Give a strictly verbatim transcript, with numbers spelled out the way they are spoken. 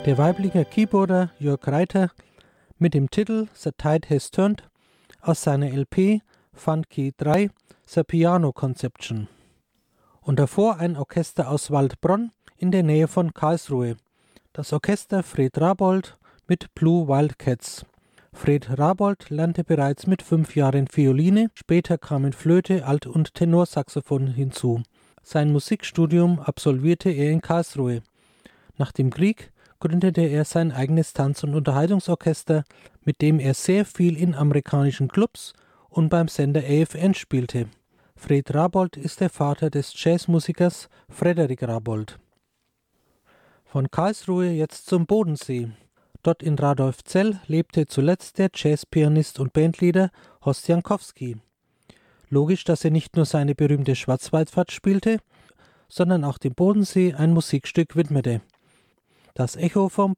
Der weibliche Keyboarder Jörg Reiter mit dem Titel The Tide Has Turned aus seiner L P Funky drei The Piano Conception. Und davor ein Orchester aus Waldbronn in der Nähe von Karlsruhe. Das Orchester Fred Rabold mit Blue Wildcats. Fred Rabold lernte bereits mit fünf Jahren Violine, später kamen Flöte, Alt- und Tenorsaxophon hinzu. Sein Musikstudium absolvierte er in Karlsruhe. Nach dem Krieg gründete er sein eigenes Tanz- und Unterhaltungsorchester, mit dem er sehr viel in amerikanischen Clubs und beim Sender A F N spielte. Fred Rabold ist der Vater des Jazzmusikers Frederik Rabold. Von Karlsruhe jetzt zum Bodensee. Dort in Radolfzell lebte zuletzt der Jazzpianist und Bandleader Horst Jankowski. Logisch, dass er nicht nur seine berühmte Schwarzwaldfahrt spielte, sondern auch dem Bodensee ein Musikstück widmete. Das Echo vom